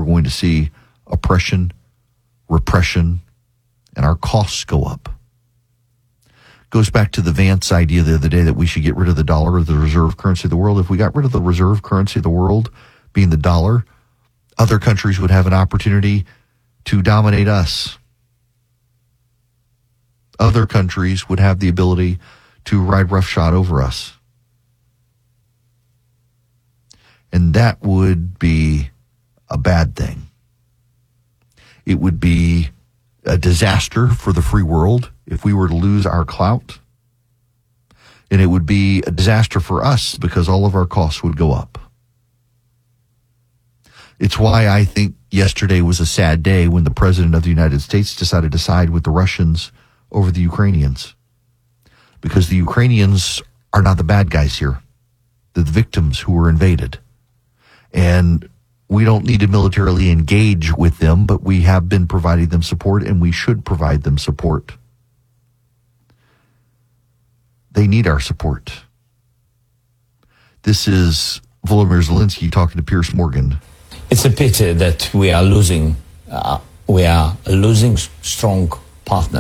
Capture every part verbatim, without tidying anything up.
we're going to see oppression, repression, and our costs go up. Goes back to the Vance idea the other day that we should get rid of the dollar or the reserve currency of the world. If we got rid of the reserve currency of the world, being the dollar, other countries would have an opportunity to dominate us. Other countries would have the ability to ride roughshod over us. And that would be a bad thing. It would be a disaster for the free world if we were to lose our clout. And it would be a disaster for us because all of our costs would go up. It's why I think yesterday was a sad day when the President of the United States decided to side with the Russians over the Ukrainians. Because the Ukrainians are not the bad guys here. They're the victims who were invaded. And we don't need to militarily engage with them, but we have been providing them support, and we should provide them support. They need our support. This is Volodymyr Zelensky talking to Piers Morgan. It's a pity that we are losing, uh, we are losing strong partner.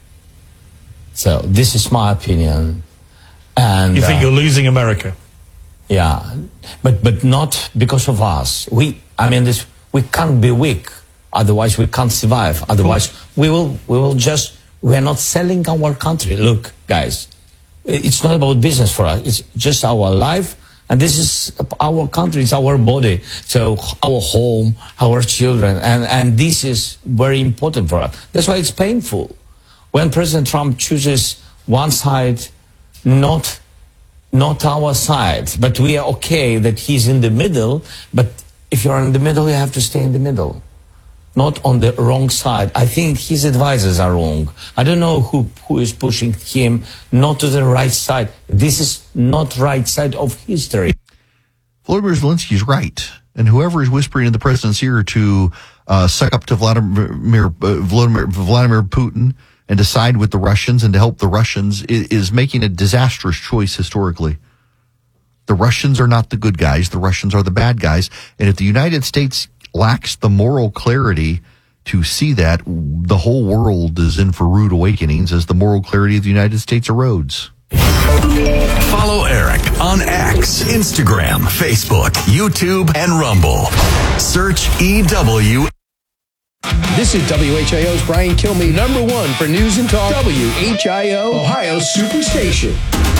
So this is my opinion. And you think uh, you're losing America? Yeah, but but not because of us. We, I mean, this we can't be weak. Otherwise, we can't survive. Otherwise, we will we will just we are not selling our country. Look, guys, it's not about business for us. It's just our life, and this is our country. It's our body. So our home, our children, and and this is very important for us. That's why it's painful when President Trump chooses one side, not. Not our side, but we are okay that he's in the middle. But if you're in the middle, you have to stay in the middle, not on the wrong side. I think his advisors are wrong. I don't know who, who is pushing him not to the right side. This is not right side of history. Volodymyr Zelensky is right. And whoever is whispering in the president's ear to uh, suck up to Vladimir, uh, Vladimir, Vladimir Putin and to side with the Russians and to help the Russians is, is making a disastrous choice historically. The Russians are not the good guys. The Russians are the bad guys. And if the United States lacks the moral clarity to see that, the whole world is in for rude awakenings as the moral clarity of the United States erodes. Follow Eric on X, Instagram, Facebook, YouTube, and Rumble. Search E W. This is W H I O's Brian Kilmeade, number one for news and talk. W H I O, Ohio Superstation.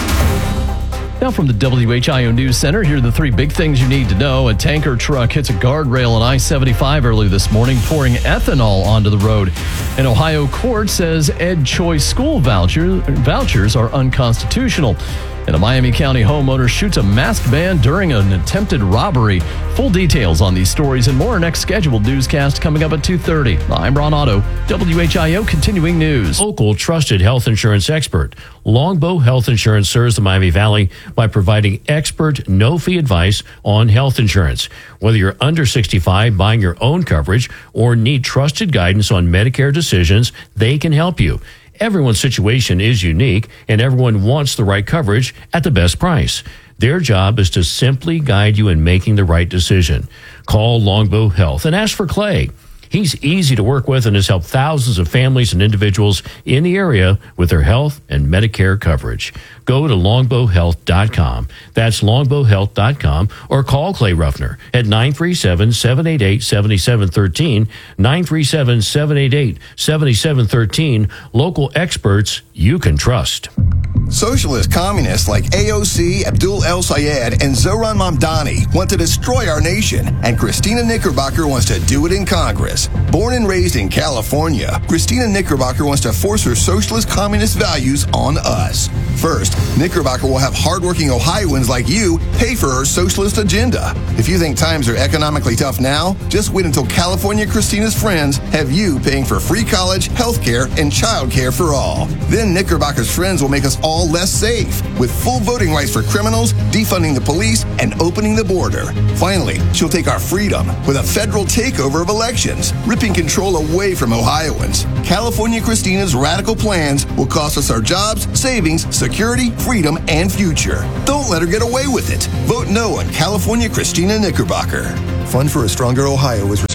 Now from the W H I O News Center, here are the three big things you need to know. A tanker truck hits a guardrail on I seventy-five early this morning, pouring ethanol onto the road. An Ohio court says Ed Choice school voucher, vouchers are unconstitutional. And a Miami County homeowner shoots a masked man during an attempted robbery. Full details on these stories and more next scheduled newscast coming up at two thirty. I'm Ron Otto, W H I O Continuing News. Local trusted health insurance expert. Longbow Health Insurance serves the Miami Valley by providing expert, no-fee advice on health insurance. Whether you're under sixty-five, buying your own coverage, or need trusted guidance on Medicare decisions, they can help you. Everyone's situation is unique, and everyone wants the right coverage at the best price. Their job is to simply guide you in making the right decision. Call Longbow Health and ask for Clay. He's easy to work with and has helped thousands of families and individuals in the area with their health and Medicare coverage. Go to longbow health dot com. That's longbow health dot com, or call Clay Ruffner at nine three seven, seven eight eight, seven seven one three, nine three seven, seven eight eight, seven seven one three. Local experts you can trust. Socialist communists like A O C, Abdul El Sayed, and Zoran Mamdani want to destroy our nation, and Christina Knickerbocker wants to do it in Congress. Born and raised in California, Christina Knickerbocker wants to force her socialist communist values on us. First, Knickerbocker will have hardworking Ohioans like you pay for her socialist agenda. If you think times are economically tough now, just wait until California Christina's friends have you paying for free college, health care, and child care for all. Then Knickerbocker's friends will make us all less safe, with full voting rights for criminals, defunding the police, and opening the border. Finally, she'll take our freedom with a federal takeover of elections, ripping control away from Ohioans. California Christina's radical plans will cost us our jobs, savings, security, freedom, and future. Don't let her get away with it. Vote no on California Christina Knickerbocker. Fund for a Stronger Ohio is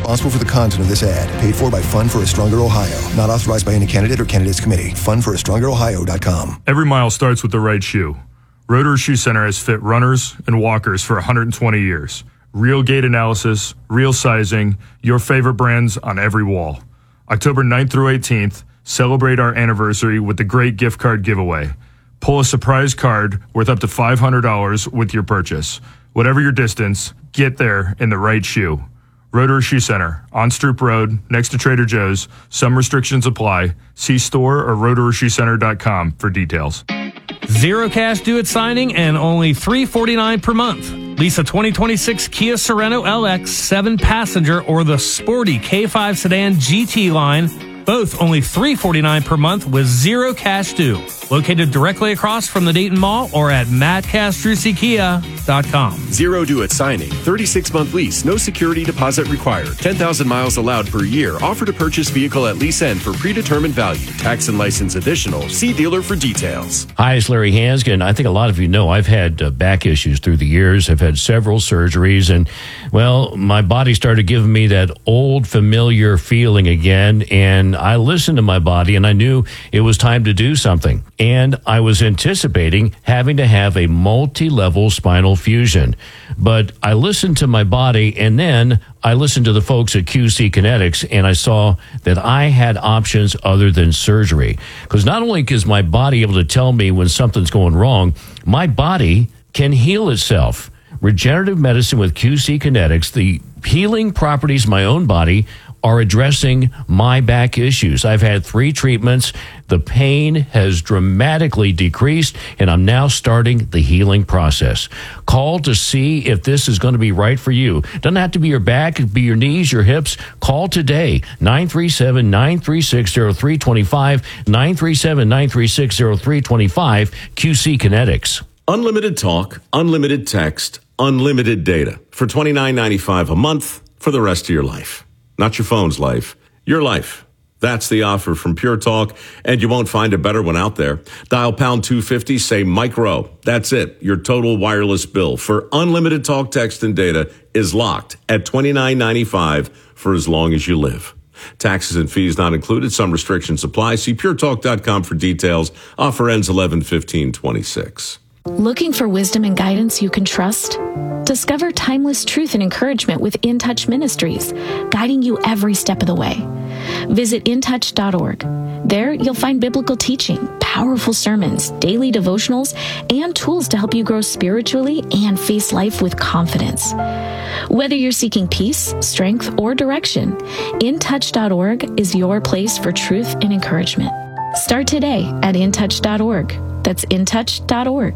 responsible for the content of this ad. Paid for by Fund for a Stronger Ohio. Not authorized by any candidate or candidates committee. fund for a stronger ohio dot com. Every mile starts with the right shoe. Rotorua Shoe Center has fit runners and walkers for one hundred twenty years. Real gait analysis, real sizing, your favorite brands on every wall. October ninth through eighteenth, celebrate our anniversary with the great gift card giveaway. Pull a surprise card worth up to five hundred dollars with your purchase. Whatever your distance, get there in the right shoe. Rotorua Shoe Center, on Stroop Road, next to Trader Joe's. Some restrictions apply. See store or rotorua shoe center dot com for details. Zero cash due at signing and only three forty-nine per month. Lease a twenty twenty-six Kia Sorento L X seven passenger or the sporty K five sedan G T line. Both only three forty-nine per month with zero cash due. Located directly across from the Dayton Mall or at matt castrucci kia dot com. Zero due at signing. thirty-six month lease. No security deposit required. ten thousand miles allowed per year. Offer to purchase vehicle at lease end for predetermined value. Tax and license additional. See dealer for details. Hi, it's Larry Hanskin. I think a lot of you know I've had uh, back issues through the years. I've had several surgeries, and, well, my body started giving me that old familiar feeling again, and I listened to my body, and I knew it was time to do something. And I was anticipating having to have a multi-level spinal fusion. But I listened to my body, and then I listened to the folks at Q C Kinetics, and I saw that I had options other than surgery. Because not only is my body able to tell me when something's going wrong, my body can heal itself. Regenerative medicine with Q C Kinetics, the healing properties of my own body are addressing my back issues. I've had three treatments. The pain has dramatically decreased, and I'm now starting the healing process. Call to see if this is going to be right for you. Doesn't have to be your back, it could be your knees, your hips. Call today, nine three seven, nine three six, zero three two five, nine three seven, nine three six, zero three two five, Q C Kinetics. Unlimited talk, unlimited text, unlimited data for twenty-nine ninety-five a month for the rest of your life. Not your phone's life, your life. That's the offer from Pure Talk, and you won't find a better one out there. Dial pound two fifty, say micro. That's it. Your total wireless bill for unlimited talk, text, and data is locked at twenty-nine ninety-five for as long as you live. Taxes and fees not included. Some restrictions apply. See pure talk dot com for details. Offer ends eleven fifteen twenty-six. Looking for wisdom and guidance you can trust? Discover timeless truth and encouragement with In Touch Ministries, guiding you every step of the way. Visit in touch dot org. There, you'll find biblical teaching, powerful sermons, daily devotionals, and tools to help you grow spiritually and face life with confidence. Whether you're seeking peace, strength, or direction, in touch dot org is your place for truth and encouragement. Start today at in touch dot org. That's in touch dot org.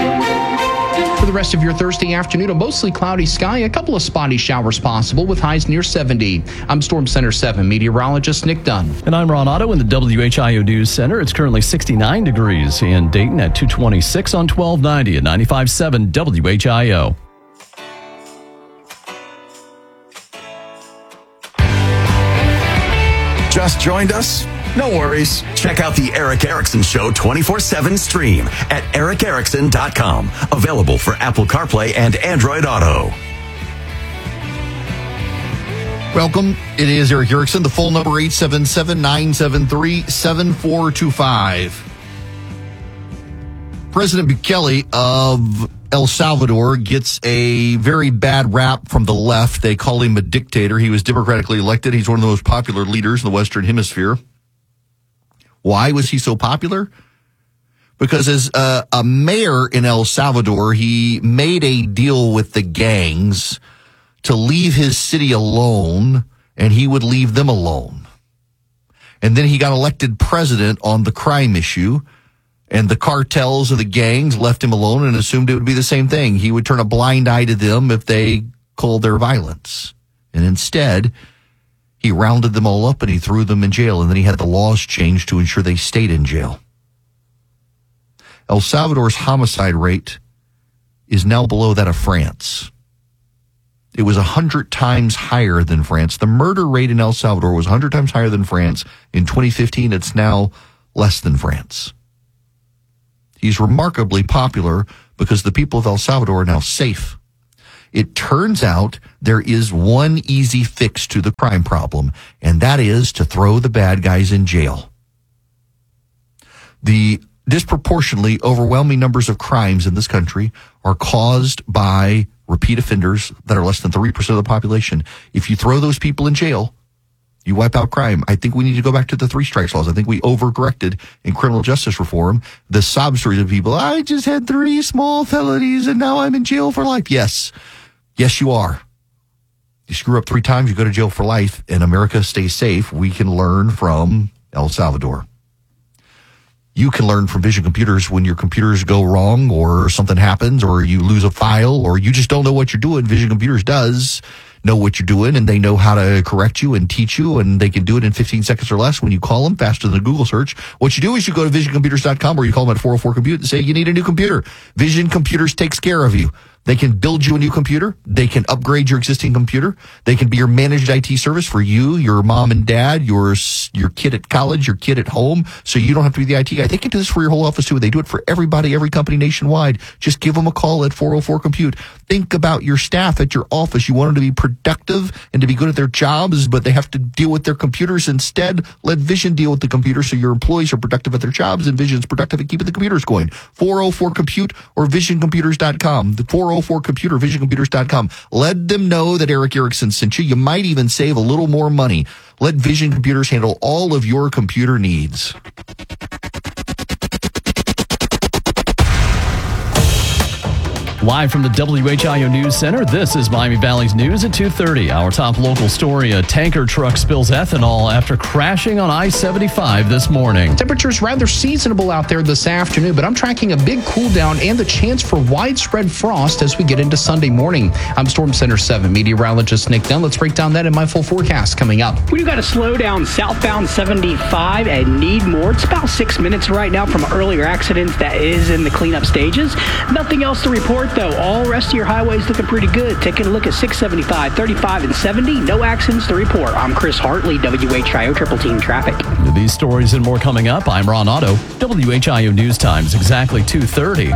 For the rest of your Thursday afternoon, a mostly cloudy sky, a couple of spotty showers possible with highs near seventy. I'm Storm Center seven meteorologist Nick Dunn. And I'm Ron Otto in the W H I O News Center. It's currently sixty-nine degrees in Dayton at two twenty-six on twelve ninety at ninety-five point seven W H I O. Just joined us? No worries. Check out the Eric Erickson Show twenty-four seven stream at eric erickson dot com. Available for Apple CarPlay and Android Auto. Welcome. It is Eric Erickson. The phone number eight seven seven, nine seven three, seven four two five. President Bukele of El Salvador gets a very bad rap from the left. They call him a dictator. He was democratically elected. He's one of the most popular leaders in the Western Hemisphere. Why was he so popular? Because as a, a mayor in El Salvador, he made a deal with the gangs to leave his city alone, and he would leave them alone. And then he got elected president on the crime issue, and the cartels of the gangs left him alone and assumed it would be the same thing. He would turn a blind eye to them if they called their violence. And instead, he rounded them all up and he threw them in jail, and then he had the laws changed to ensure they stayed in jail. El Salvador's homicide rate is now below that of France. It was one hundred times higher than France. The murder rate in El Salvador was one hundred times higher than France. In twenty fifteen, it's now less than France. He's remarkably popular because the people of El Salvador are now safe. It turns out there is one easy fix to the crime problem, and that is to throw the bad guys in jail. The disproportionately overwhelming numbers of crimes in this country are caused by repeat offenders that are less than three percent of the population. If you throw those people in jail, you wipe out crime. I think we need to go back to the three strikes laws. I think we overcorrected in criminal justice reform. The sob stories of people, I just had three small felonies and now I'm in jail for life. Yes. Yes, you are. You screw up three times, you go to jail for life, and America stays safe. We can learn from El Salvador. You can learn from Vision Computers when your computers go wrong or something happens or you lose a file or you just don't know what you're doing. Vision Computers does know what you're doing, and they know how to correct you and teach you, and they can do it in fifteen seconds or less when you call them, faster than a Google search. What you do is you go to vision computers dot com or you call them at four oh four compute and say you need a new computer. Vision Computers takes care of you. They can build you a new computer. They can upgrade your existing computer. They can be your managed I T service for you, your mom and dad, your your kid at college, your kid at home, so you don't have to be the I T guy. They can do this for your whole office too. They do it for everybody, every company nationwide. Just give them a call at four oh four compute. Think about your staff at your office. You want them to be productive and to be good at their jobs, but they have to deal with their computers instead. Let Vision deal with the computer so your employees are productive at their jobs and Vision's productive at keeping the computers going. four oh four compute or vision computers dot com. The four oh four computer, vision computers dot com. Let them know that Eric Erickson sent you. You might even save a little more money. Let Vision Computers handle all of your computer needs. Live from the W H I O News Center, this is Miami Valley's News at two thirty. Our top local story, a tanker truck spills ethanol after crashing on I seventy-five this morning. Temperatures rather seasonable out there this afternoon, but I'm tracking a big cool down and the chance for widespread frost as we get into Sunday morning. I'm Storm Center seven meteorologist Nick Dunn. Let's break down that in my full forecast coming up. We've got to slow down southbound seventy-five and need more. It's about six minutes right now from earlier accidents that is in the cleanup stages. Nothing else to report, though. All rest of your highways looking pretty good. Taking a look at six seventy-five, thirty-five, and seventy. No accidents to report. I'm Chris Hartley, W H I O Triple Team Traffic. These stories and more coming up. I'm Ron Otto. W H I O News Times, exactly two thirty.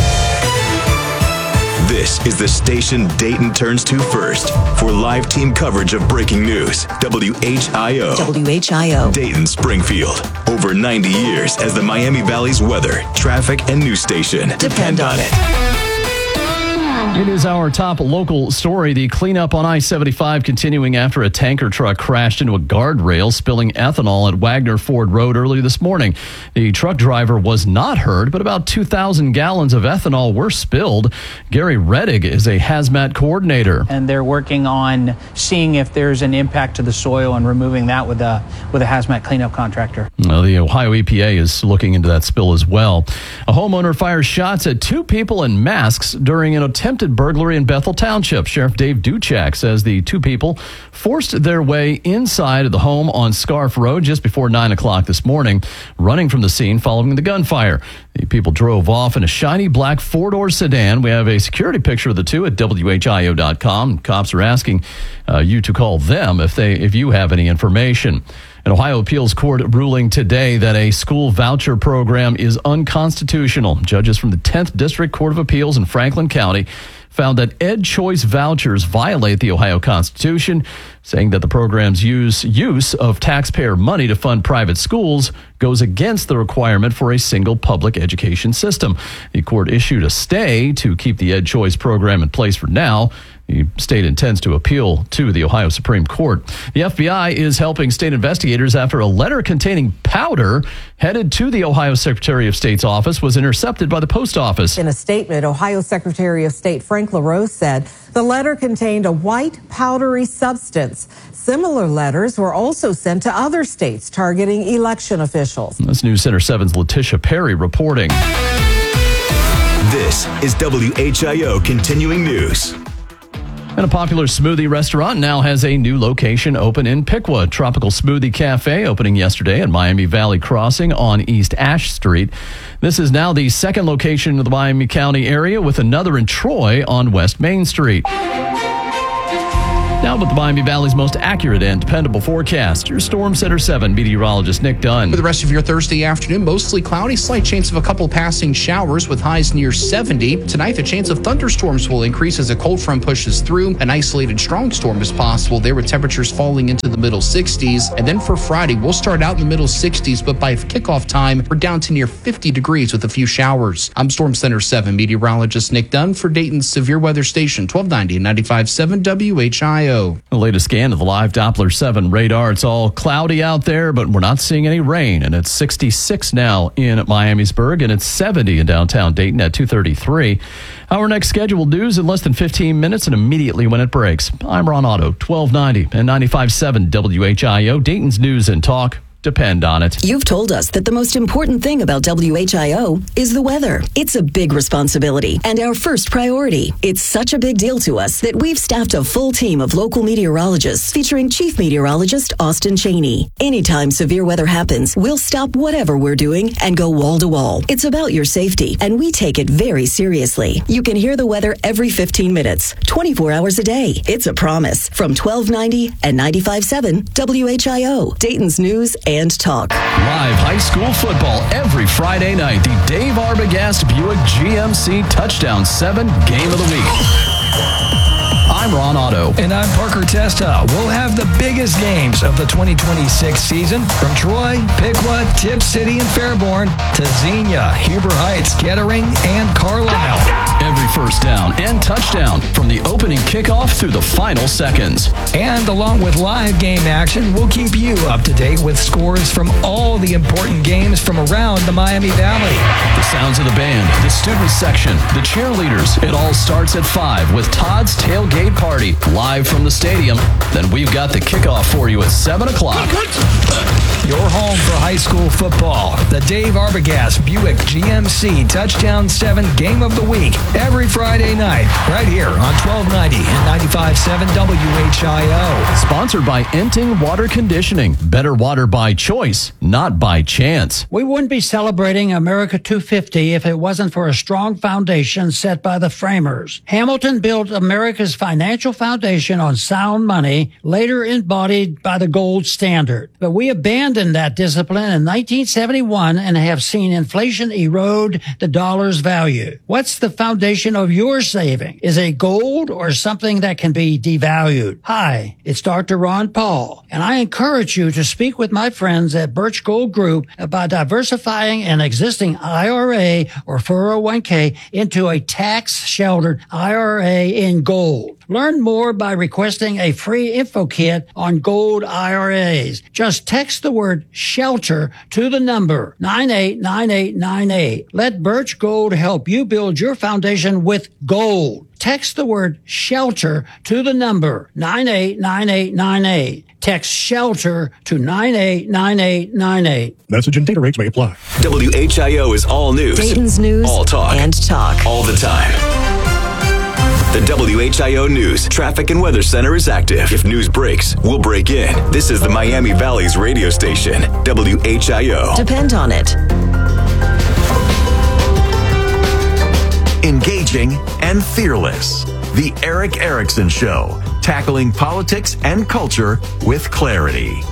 This is the station Dayton turns to first for live team coverage of breaking news. W H I O. W H I O. Dayton Springfield. Over ninety years as the Miami Valley's weather, traffic, and news station. Depend on it. It is our top local story. The cleanup on I seventy-five continuing after a tanker truck crashed into a guardrail, spilling ethanol at Wagner Ford Road early this morning. The truck driver was not hurt, but about two thousand gallons of ethanol were spilled. Gary Reddig is a hazmat coordinator. And they're working on seeing if there's an impact to the soil and removing that with a, with a hazmat cleanup contractor. Well, the Ohio E P A is looking into that spill as well. A homeowner fires shots at two people in masks during an attempted burglary in Bethel Township. Sheriff Dave Duchak says the two people forced their way inside of the home on Scarf Road just before nine o'clock this morning, running from the scene following the gunfire. The people drove off in a shiny black four-door sedan. We have a security picture of the two at W H I O dot com. Cops are asking uh, you to call them if they if you have any information. An Ohio appeals court ruling today that a school voucher program is unconstitutional. Judges from the tenth District Court of Appeals in Franklin County found that Ed Choice vouchers violate the Ohio Constitution, saying that the program's use, use of taxpayer money to fund private schools goes against the requirement for a single public education system. The court issued a stay to keep the Ed Choice program in place for now. The state intends to appeal to the Ohio Supreme Court. The F B I is helping state investigators after a letter containing powder headed to the Ohio Secretary of State's office was intercepted by the post office. In a statement, Ohio Secretary of State Frank LaRose said the letter contained a white powdery substance. Similar letters were also sent to other states targeting election officials. This News Center seven's Letitia Perry reporting. This is W H I O Continuing News. And a popular smoothie restaurant now has a new location open in Piqua. Tropical Smoothie Cafe opening yesterday at Miami Valley Crossing on East Ash Street. This is now the second location in the Miami County area, with another in Troy on West Main Street. Now with the Miami Valley's most accurate and dependable forecast, your Storm Center seven meteorologist Nick Dunn. For the rest of your Thursday afternoon, mostly cloudy, slight chance of a couple passing showers with highs near seventy. Tonight, the chance of thunderstorms will increase as a cold front pushes through. An isolated strong storm is possible there with temperatures falling into the middle sixties. And then for Friday, we'll start out in the middle sixties, but by kickoff time, we're down to near fifty degrees with a few showers. I'm Storm Center seven meteorologist Nick Dunn for Dayton's Severe Weather Station, twelve ninety and ninety-five point seven W H I O. The latest scan of the live Doppler seven radar. It's all cloudy out there, but we're not seeing any rain. And it's sixty-six now in Miamisburg, and it's seventy in downtown Dayton at two thirty-three. Our next scheduled news in less than fifteen minutes and immediately when it breaks. I'm Ron Otto, twelve ninety and ninety-five point seven W H I O, Dayton's News and Talk. Depend on it. You've told us that the most important thing about W H I O is the weather. It's a big responsibility and our first priority. It's such a big deal to us that we've staffed a full team of local meteorologists featuring Chief Meteorologist Austin Cheney. Anytime severe weather happens, we'll stop whatever we're doing and go wall to wall. It's about your safety, and we take it very seriously. You can hear the weather every fifteen minutes, twenty-four hours a day. It's a promise from twelve ninety and ninety-five point seven W H I O, Dayton's News and Talk. Live high school football every Friday night. The Dave Arbogast Buick G M C Touchdown seven Game of the Week. I'm Ron Otto. And I'm Parker Testa. We'll have the biggest games of the twenty twenty-six season from Troy, Piqua, Tip City, and Fairborn to Xenia, Huber Heights, Kettering, and Carlisle. Every first down and touchdown from the opening kickoff through the final seconds. And along with live game action, we'll keep you up to date with scores from all the important games from around the Miami Valley. The sounds of the band, the student section, the cheerleaders. It all starts at five with Todd's Tailgate Party live from the stadium. Then we've got the kickoff for you at seven o'clock. Your home for high school football. The Dave Arbogast Buick G M C Touchdown seven Game of the Week every Friday night right here on twelve ninety and ninety-five point seven W H I O. Sponsored by Enting Water Conditioning. Better water by choice, not by chance. We wouldn't be celebrating America two fifty if it wasn't for a strong foundation set by the framers. Hamilton built America's financial foundation on sound money, later embodied by the gold standard. But we abandoned that discipline in nineteen seventy-one and have seen inflation erode the dollar's value. What's the foundation of your saving? Is it gold or something that can be devalued? Hi, it's Doctor Ron Paul, and I encourage you to speak with my friends at Birch Gold Group about diversifying an existing I R A or four oh one k into a tax-sheltered I R A in gold. Learn more by requesting a free info kit on gold I R As. Just text the word shelter to the number nine eight nine eight nine eight. Let Birch Gold help you build your foundation with gold. Text the word shelter to the number nine eight nine eight nine eight. Text shelter to nine eight nine eight nine eight. Message and data rates may apply. W H I O is all news. Dayton's News all talk. and Talk. All the time. The W H I O News Traffic and Weather Center is active. If news breaks, we'll break in. This is the Miami Valley's radio station, W H I O. Depend on it. Engaging and fearless. The Eric Erickson Show, tackling politics and culture with clarity.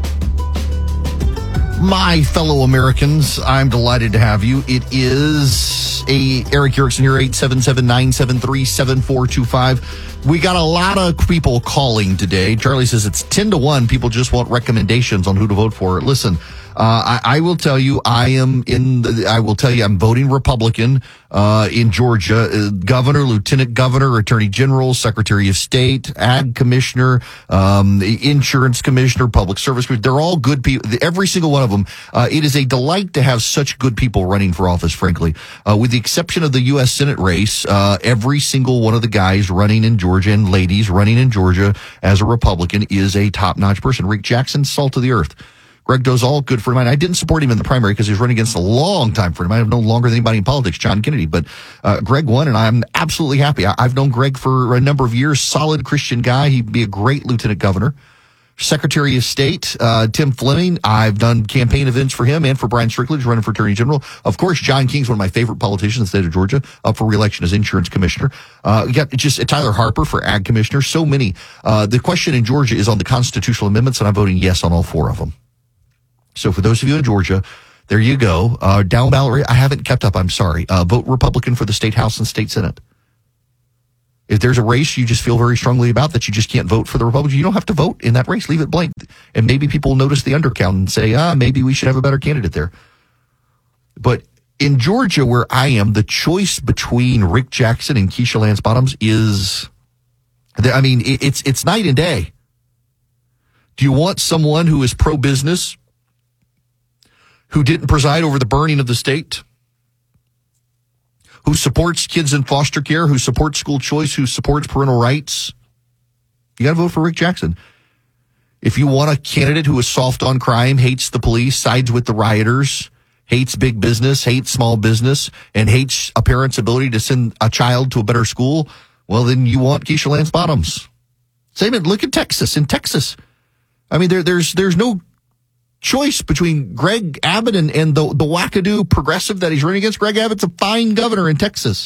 My fellow Americans, I'm delighted to have you. It is a Eric Erickson here, eight seven seven, nine seven three, seven four two five. We got a lot of people calling today. Charlie says it's ten to one. People just want recommendations on who to vote for. Listen, uh, I, I will tell you, I am in the, I will tell you, I'm voting Republican, uh, in Georgia. Uh, governor, lieutenant governor, attorney general, secretary of state, ag commissioner, um, insurance commissioner, public service commissioner. They're all good people. Every single one of them. Uh, it is a delight to have such good people running for office, frankly. Uh, with the exception of the U S Senate race, uh, every single one of the guys running in Georgia and ladies running in Georgia as a Republican is a top-notch person. Rick Jackson, salt of the earth. Greg Dozal, good friend of mine. I didn't support him in the primary because he was running against a long-time friend of mine. I've known longer than anybody in politics, John Kennedy. But uh, Greg won, and I'm absolutely happy. I- I've known Greg for a number of years. Solid Christian guy. He'd be a great lieutenant governor. Secretary of State, uh, Tim Fleming. I've done campaign events for him and for Brian Strickland, running for Attorney General. Of course, John King's one of my favorite politicians in the state of Georgia, up for re-election as Insurance Commissioner. Uh, you got just Tyler Harper for Ag Commissioner. So many. Uh, the question in Georgia is on the constitutional amendments, and I'm voting yes on all four of them. So for those of you in Georgia, there you go. Uh, down ballot, I haven't kept up. I'm sorry. Uh, vote Republican for the state House and state Senate. If there's a race you just feel very strongly about that you just can't vote for the Republican, you don't have to vote in that race. Leave it blank. And maybe people will notice the undercount and say, ah, maybe we should have a better candidate there. But in Georgia, where I am, the choice between Rick Jackson and Keisha Lance Bottoms is, I mean, it's, it's night and day. Do you want someone who is pro-business, who didn't preside over the burning of the state, who supports kids in foster care, who supports school choice, who supports parental rights? You got to vote for Rick Jackson. If you want a candidate who is soft on crime, hates the police, sides with the rioters, hates big business, hates small business, and hates a parent's ability to send a child to a better school, well, then you want Keisha Lance Bottoms. Same, look at Texas. In Texas, I mean, there, there's there's no choice between Greg Abbott and, and the, the wackadoo progressive that he's running against. Greg Abbott's a fine governor in Texas.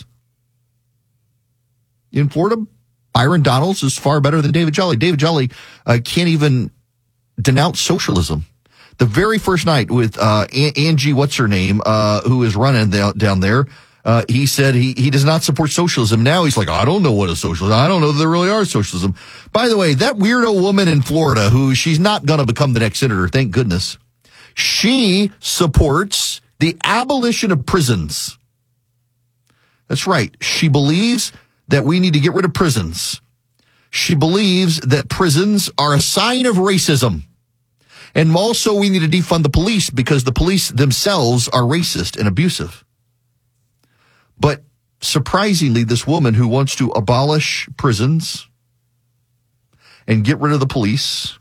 In Florida, Byron Donalds is far better than David Jolly. David Jolly uh, can't even denounce socialism. The very first night with uh, Angie, what's her name, uh, who is running down, down there, uh, he said he, he does not support socialism. Now he's like, I don't know what is socialism. I don't know that there really are socialism. By the way, that weirdo woman in Florida, who she's not going to become the next senator, thank goodness, she supports the abolition of prisons. That's right. She believes that we need to get rid of prisons. She believes that prisons are a sign of racism. And also we need to defund the police because the police themselves are racist and abusive. But surprisingly, this woman who wants to abolish prisons and get rid of the police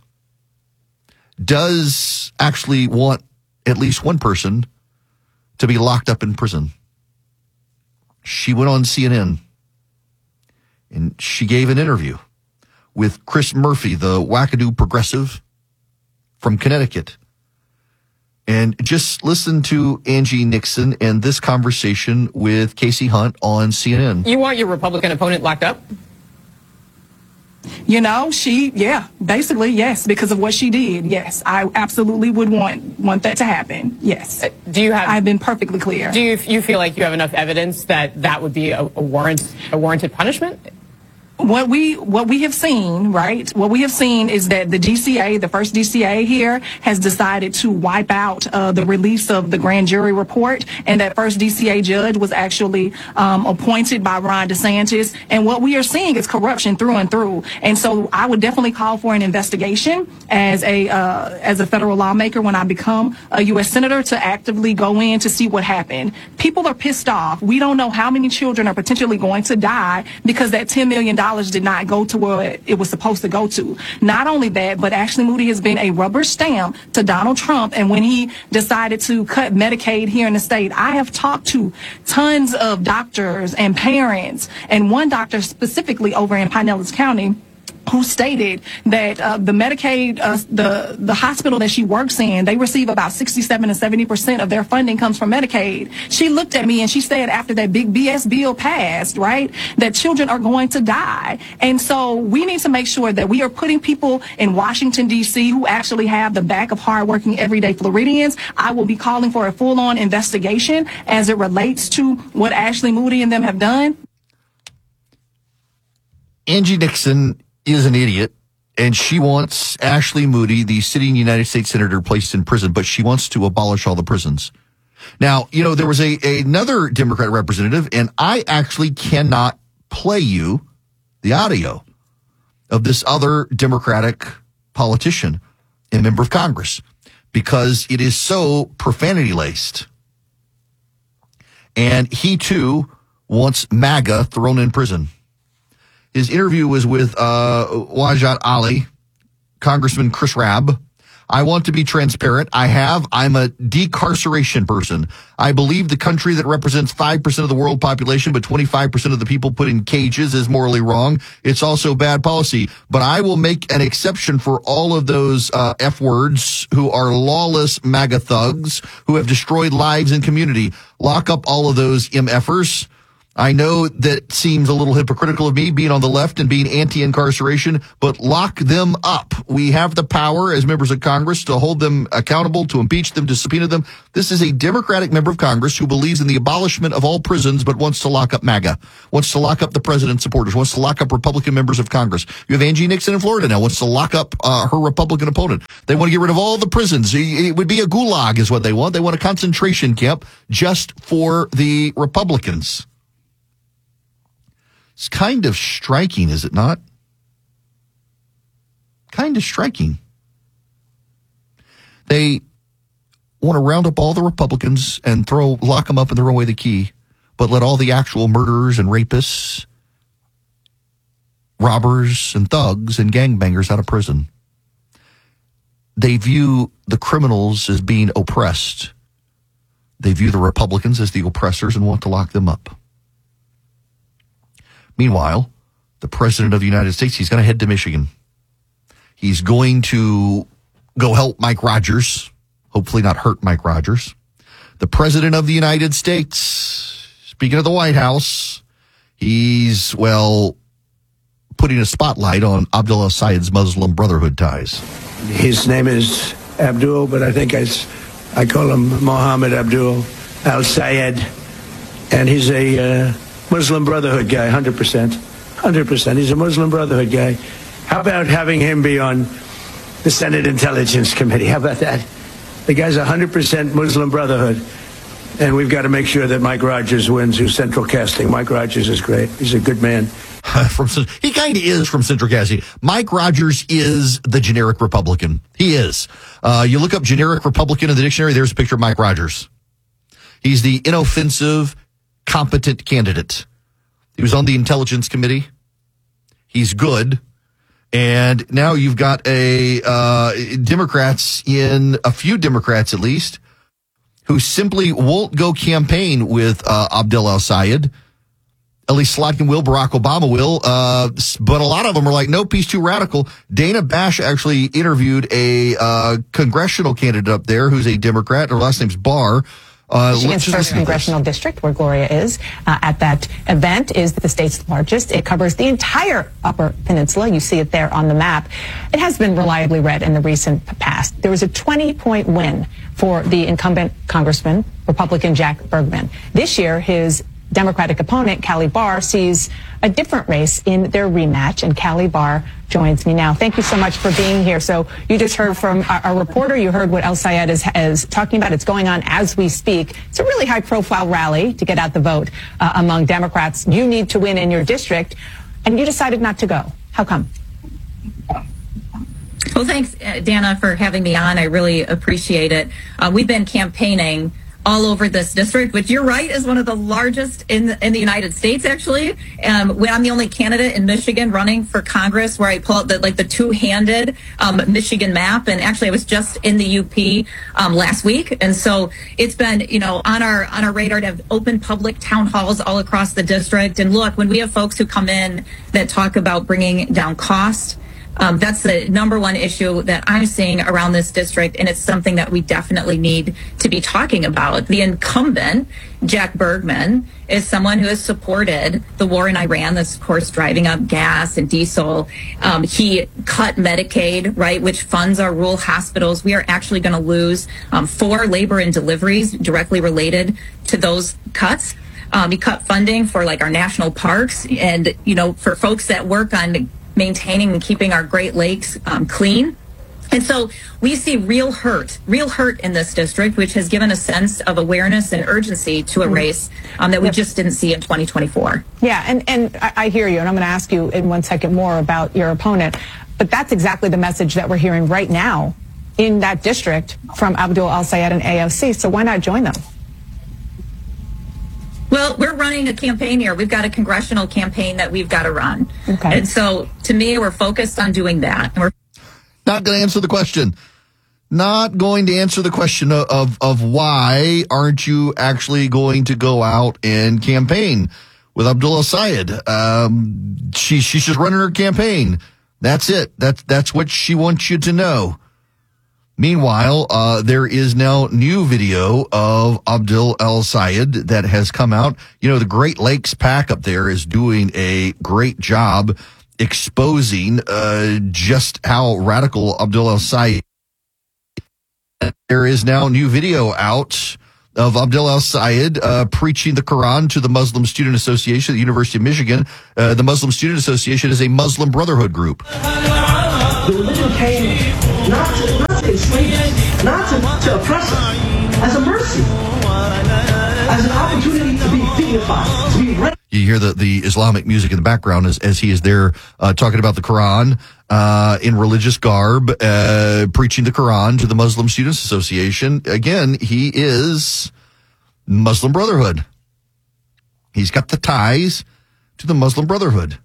does actually want at least one person to be locked up in prison. She went on C N N and she gave an interview with Chris Murphy, the wackadoo progressive from Connecticut. And just listen to Angie Nixon and this conversation with Casey Hunt on C N N. You want your Republican opponent locked up? You know, she, yeah, basically, yes, because of what she did. Yes, I absolutely would want want that to happen. Yes. Uh, do you have? I've been perfectly clear. Do you you feel like you have enough evidence that that would be a, a warrant a warranted punishment? What we what we have seen, right? What we have seen is that the D C A, the first D C A here, has decided to wipe out uh, the release of the grand jury report, and that first D C A judge was actually um, appointed by Ron DeSantis. And what we are seeing is corruption through and through. And so I would definitely call for an investigation as a uh, as a federal lawmaker when I become a U S senator to actively go in to see what happened. People are pissed off. We don't know how many children are potentially going to die because that ten million dollars did not go to where it was supposed to go to. Not only that, but Ashley Moody has been a rubber stamp to Donald Trump. And when he decided to cut Medicaid here in the state, I have talked to tons of doctors and parents, and one doctor specifically over in Pinellas County, who stated that uh, the Medicaid, uh, the the hospital that she works in, they receive about sixty-seven to seventy percent of their funding comes from Medicaid. She looked at me and she said after that big B S bill passed, right, that children are going to die. And so we need to make sure that we are putting people in Washington, D C who actually have the back of hardworking everyday Floridians. I will be calling for a full-on investigation as it relates to what Ashley Moody and them have done. Angie Nixon is an idiot, and she wants Ashley Moody, the sitting United States Senator, placed in prison, but she wants to abolish all the prisons. Now, you know, there was a, a another Democrat representative, and I actually cannot play you the audio of this other Democratic politician and member of Congress because it is so profanity-laced. And he, too, wants MAGA thrown in prison. His interview was with uh, Wajat Ali, Congressman Chris Rabb, I want to be transparent. I have. I'm a decarceration person. I believe the country that represents five percent of the world population, but twenty-five percent of the people put in cages is morally wrong. It's also bad policy. But I will make an exception for all of those uh, F words who are lawless MAGA thugs who have destroyed lives and community. Lock up all of those MFers. I know that seems a little hypocritical of me being on the left and being anti-incarceration, but lock them up. We have the power as members of Congress to hold them accountable, to impeach them, to subpoena them. This is a Democratic member of Congress who believes in the abolishment of all prisons, but wants to lock up MAGA, wants to lock up the president's supporters, wants to lock up Republican members of Congress. You have Angie Nixon in Florida now, wants to lock up uh, her Republican opponent. They want to get rid of all the prisons. It would be a gulag is what they want. They want a concentration camp just for the Republicans. It's kind of striking, is it not? Kind of striking. They want to round up all the Republicans and throw, lock them up and throw away the key, but let all the actual murderers and rapists, robbers and thugs and gangbangers out of prison. They view the criminals as being oppressed. They view the Republicans as the oppressors and want to lock them up. Meanwhile, the president of the United States, he's going to head to Michigan. He's going to go help Mike Rogers, hopefully not hurt Mike Rogers. The president of the United States, speaking of the White House, he's, well, putting a spotlight on Abdul al-Sayed's Muslim Brotherhood ties. His name is Abdul, but I think I, I call him Mohammed Abdul al-Sayed, and he's a... Uh, Muslim Brotherhood guy, one hundred percent. one hundred percent. He's a Muslim Brotherhood guy. How about having him be on the Senate Intelligence Committee? How about that? The guy's one hundred percent Muslim Brotherhood. And we've got to make sure that Mike Rogers wins, who's central casting. Mike Rogers is great. He's a good man. from He kind of is from central casting. Mike Rogers is the generic Republican. He is. Uh, you look up generic Republican in the dictionary, there's a picture of Mike Rogers. He's the inoffensive, competent candidate. He was on the Intelligence Committee. He's good. And now you've got a uh, Democrats in, a few Democrats at least, who simply won't go campaign with uh, Abdul al-Sayed. Ellie Slotkin will, Barack Obama will, uh, but a lot of them are like, nope, he's too radical. Dana Bash actually interviewed a uh, congressional candidate up there who's a Democrat. Her last name's Barr. Uh, Michigan's first congressional district, where Gloria is uh, at that event, is the state's largest. It covers the entire Upper Peninsula. You see it there on the map. It has been reliably read in the recent past. There was a twenty-point win for the incumbent Congressman, Republican Jack Bergman. This year, his Democratic opponent, Callie Barr, sees a different race in their rematch, and Callie Barr joins me now. Thank you so much for being here. So you just heard from our, our reporter. You heard what al-Sayed is, is talking about. It's going on as we speak. It's a really high-profile rally to get out the vote uh, among Democrats. You need to win in your district, and you decided not to go. How come? Well, thanks, uh, Dana, for having me on. I really appreciate it. Uh, we've been campaigning all over this district, which you're right is one of the largest in the, in the United States. Actually, um, when I'm the only candidate in Michigan running for Congress, where I pull out the like the two-handed um, Michigan map. And actually, I was just in the U P um, last week, and so it's been you know on our on our radar to have open public town halls all across the district. And look, when we have folks who come in that talk about bringing down cost. Um, that's the number one issue that I'm seeing around this district, and it's something that we definitely need to be talking about. The incumbent, Jack Bergman, is someone who has supported the war in Iran, that's, of course, driving up gas and diesel. Um, he cut Medicaid, right, which funds our rural hospitals. We are actually going to lose um, four labor and deliveries directly related to those cuts. Um, he cut funding for, like, our national parks and, you know, for folks that work on maintaining and keeping our Great Lakes um, clean. And so we see real hurt, real hurt in this district, which has given a sense of awareness and urgency to a race um, that we just didn't see in twenty twenty-four. Yeah, and, and I, I hear you, and I'm going to ask you in one second more about your opponent. But that's exactly the message that we're hearing right now in that district from Abdul al-Sayed and A O C. So why not join them? Well, we're running a campaign here. We've got a congressional campaign that we've got to run. Okay. And so, to me, we're focused on doing that. And we're not going to answer the question. not going to answer the question of, of, of why aren't you actually going to go out and campaign with Abdul El-Sayed. Um, she, she's just running her campaign. That's it. That's, that's what she wants you to know. Meanwhile, uh, there is now new video of Abdul El-Sayed that has come out. You know, the Great Lakes PAC up there is doing a great job exposing uh, just how radical Abdul El-Sayed is. There is now new video out of Abdul El-Sayed uh, preaching the Quran to the Muslim Student Association at the University of Michigan. Uh, the Muslim Student Association is a Muslim Brotherhood group. The religion came not to, not to enslave us, not to, to oppress us, as a mercy, as an opportunity to be dignified, to be ready. You hear the, the Islamic music in the background as, as he is there uh, talking about the Quran uh, in religious garb, uh, preaching the Quran to the Muslim Students Association. Again, he is Muslim Brotherhood. He's got the ties to the Muslim Brotherhood.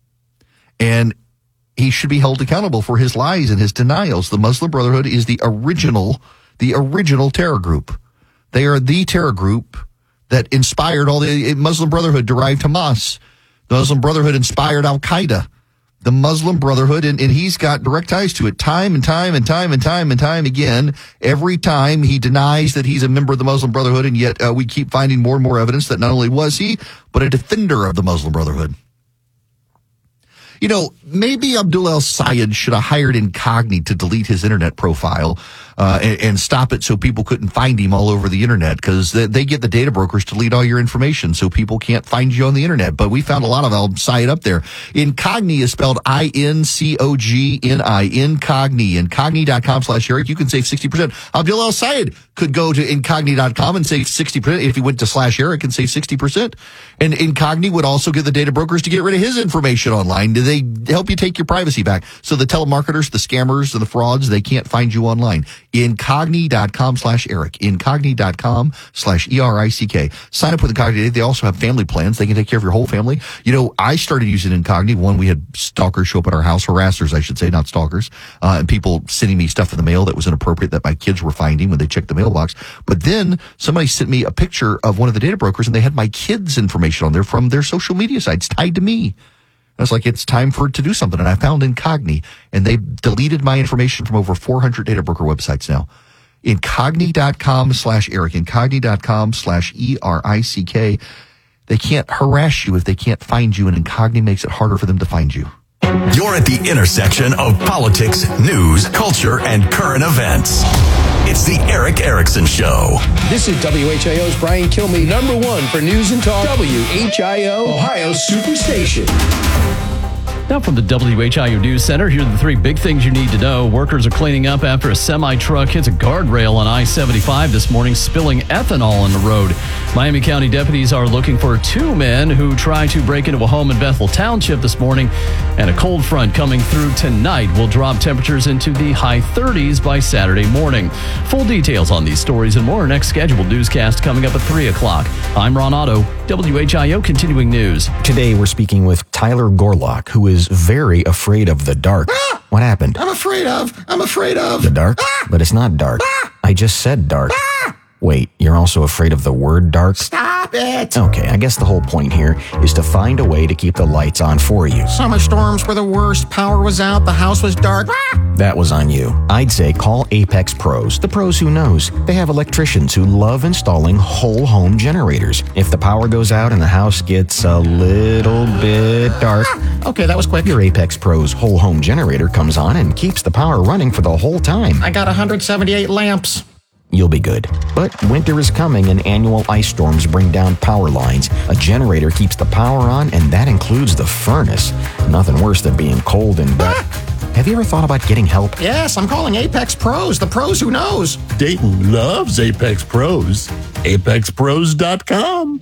And he should be held accountable for his lies and his denials. The Muslim Brotherhood is the original, the original terror group. They are the terror group that inspired all the Muslim Brotherhood derived Hamas. The Muslim Brotherhood inspired Al-Qaeda. The Muslim Brotherhood, and, and he's got direct ties to it time and time and time and time and time again. Every time he denies that he's a member of the Muslim Brotherhood, and yet uh, we keep finding more and more evidence that not only was he, but a defender of the Muslim Brotherhood. You know, maybe Abdul El-Sayed should have hired Incogni to delete his internet profile uh, and, and stop it so people couldn't find him all over the internet, because they, they get the data brokers to delete all your information so people can't find you on the internet. But we found a lot of El-Sayed up there. Incogni is spelled I N C O G N I, Incogni, incogni.com slash Eric. You can save sixty percent. Abdul El-Sayed could go to incogni dot com and save sixty percent if he went to slash Eric and save sixty percent. And Incogni would also get the data brokers to get rid of his information online. Do they help you take your privacy back? So the telemarketers, the scammers, and the frauds, they can't find you online. Incogni.com slash Eric. Incogni.com slash E R I C K. Sign up with Incogni. They also have family plans. They can take care of your whole family. You know, I started using Incogni. One, we had stalkers show up at our house, harassers, I should say, not stalkers, uh, and people sending me stuff in the mail that was inappropriate that my kids were finding when they checked the mailbox. But then somebody sent me a picture of one of the data brokers, and they had my kids' information on there from their social media sites tied to me. I was like, it's time for it to do something. And I found Incogni, and they deleted my information from over four hundred data broker websites now. Incogni.com slash Eric, incogni.com slash E R I C K. They can't harass you if they can't find you, and Incogni makes it harder for them to find you. You're at the intersection of politics, news, culture, and current events. It's the Eric Erickson Show. This is W H I O's Brian Kilmeade, number one for news and talk. W H I O, Ohio's Superstation. Now from the W H I O News Center, here are the three big things you need to know. Workers are cleaning up after a semi-truck hits a guardrail on I seventy-five this morning, spilling ethanol on the road. Miami County deputies are looking for two men who tried to break into a home in Bethel Township this morning. And a cold front coming through tonight will drop temperatures into the high thirties by Saturday morning. Full details on these stories and more next scheduled newscast coming up at three o'clock. I'm Ron Otto, W H I O Continuing News. Today we're speaking with Tyler Gorlock, who is very afraid of the dark. Ah! What happened? I'm afraid of. I'm afraid of. The dark? Ah! But it's not dark. Ah! I just said dark. Ah! Wait, you're also afraid of the word dark? Stop it. Okay, I guess the whole point here is to find a way to keep the lights on for you. Summer storms were the worst. Power was out. The house was dark. Ah! That was on you. I'd say call Apex Pros, the pros who knows. They have electricians who love installing whole home generators. If the power goes out and the house gets a little bit dark, ah! Okay, that was quick. Your Apex Pros whole home generator comes on and keeps the power running for the whole time. I got one hundred seventy-eight lamps. You'll be good. But winter is coming and annual ice storms bring down power lines. A generator keeps the power on, and that includes the furnace. Nothing worse than being cold and wet. Have you ever thought about getting help? Yes, I'm calling Apex Pros, the pros who knows. Dayton loves Apex Pros. apex pros dot com.